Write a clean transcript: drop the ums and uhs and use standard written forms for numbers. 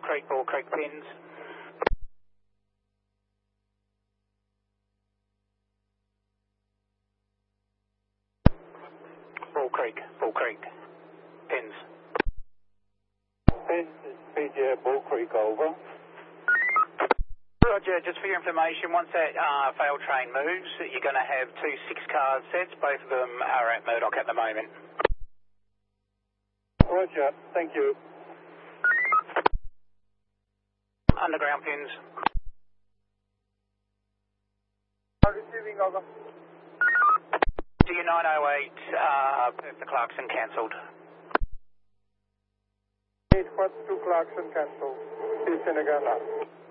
Ball Creek pins. Ball Creek pins. Pins, PJ Ball Creek, over. Roger, just for your information, once that failed train moves, you're going to have 2 6-car sets. Both of them are at Murdoch at the moment. Roger, thank you. Underground pins. Receiving, over. DU908, Perth to Clarkson cancelled. 8 to Clarkson cancelled. Peace in Uganda.